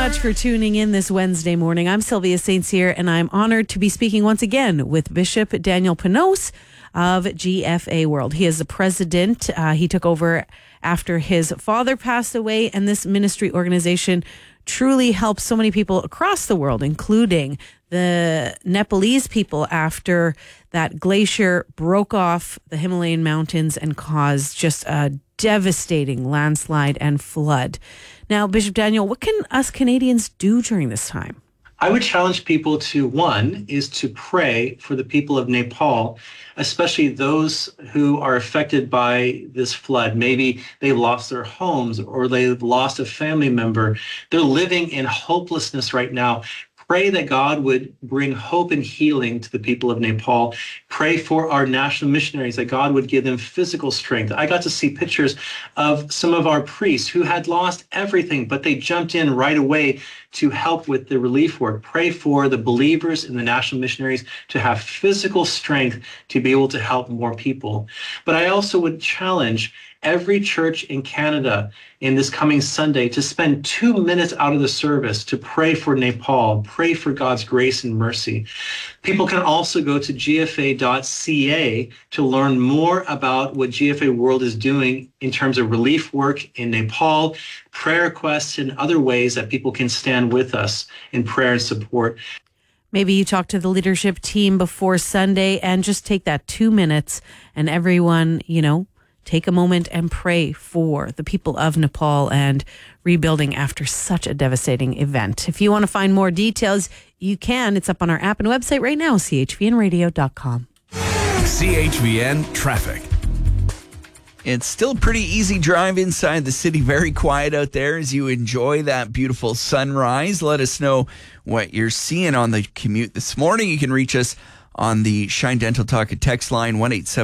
much for tuning in this Wednesday morning. I'm Sylvia St. Cyr, and I'm honored to be speaking once again with Bishop Daniel Panos of GFA World. He is the president. He took over after his father passed away, and this ministry organization truly helps so many people across the world, including the Nepalese people after that glacier broke off the Himalayan mountains and caused just a devastating landslide and flood. Now, Bishop Daniel, what can us Canadians do during this time? I would challenge people to, one, is to pray for the people of Nepal, especially those who are affected by this flood. Maybe they lost their homes or they've lost a family member. They're living in hopelessness right now. Pray that God would bring hope and healing to the people of Nepal. Pray for our national missionaries, that God would give them physical strength. I got to see pictures of some of our priests who had lost everything, but they jumped in right away to help with the relief work. Pray for the believers and the national missionaries to have physical strength to be able to help more people. But I also would challenge every church in Canada in this coming Sunday to spend 2 minutes out of the service to pray for Nepal, pray for God's grace and mercy. People can also go to gfa.ca to learn more about what GFA World is doing in terms of relief work in Nepal, prayer requests, and other ways that people can stand with us in prayer and support. Maybe you talk to the leadership team before Sunday and just take that 2 minutes and everyone, take a moment and pray for the people of Nepal and rebuilding after such a devastating event. If you want to find more details, you can. It's up on our app and website right now, chvnradio.com. CHVN Traffic. It's still a pretty easy drive inside the city. Very quiet out there as you enjoy that beautiful sunrise. Let us know what you're seeing on the commute this morning. You can reach us on the Shine Dental Talk text line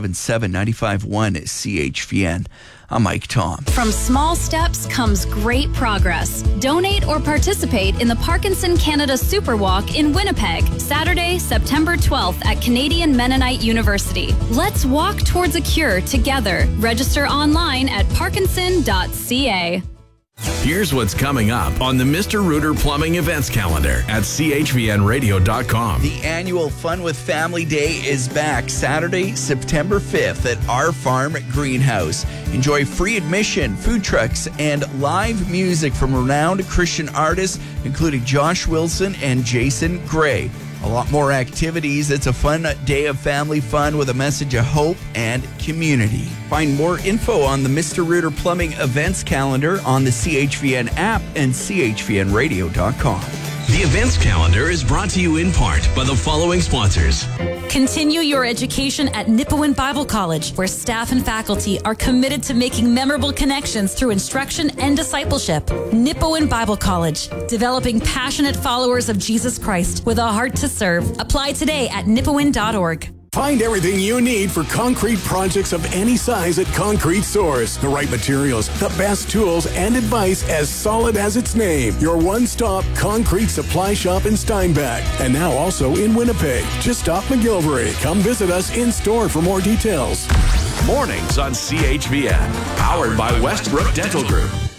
1-877-951-CHVN. I'm Mike Tom. From small steps comes great progress. Donate or participate in the Parkinson Canada Super Walk in Winnipeg, Saturday, September 12th at Canadian Mennonite University. Let's walk towards a cure together. Register online at parkinson.ca. Here's what's coming up on the Mr. Rooter Plumbing events calendar at chvnradio.com. The annual Fun with Family Day is back Saturday, September 5th at Our Farm Greenhouse. Enjoy free admission, food trucks, and live music from renowned Christian artists, including Josh Wilson and Jason Gray. A lot more activities. It's a fun day of family fun with a message of hope and community. Find more info on the Mr. Rooter Plumbing events calendar on the CHVN app and chvnradio.com. The events calendar is brought to you in part by the following sponsors. Continue your education at Nipawin Bible College, where staff and faculty are committed to making memorable connections through instruction and discipleship. Nipawin Bible College, developing passionate followers of Jesus Christ with a heart to serve. Apply today at nipawin.org. Find everything you need for concrete projects of any size at Concrete Source. The right materials, the best tools, and advice as solid as its name. Your one-stop concrete supply shop in Steinbach. And now also in Winnipeg. Just off McGilvery. Come visit us in store for more details. Mornings on CHVN. Powered by Westbrook Dental Group.